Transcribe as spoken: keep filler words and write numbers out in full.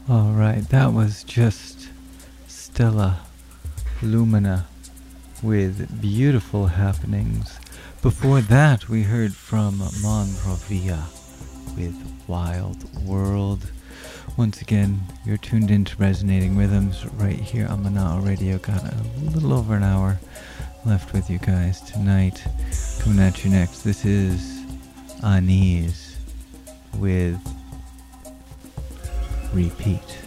Alright, that was just Stella Lumina with Beautiful Happenings. Before that, we heard from Mon Provia with Wild World. Once again, you're tuned into Resonating Rhythms right here on Manal Radio. Got a little over an hour left with you guys tonight. Coming at you next, this is Anise with Repeat.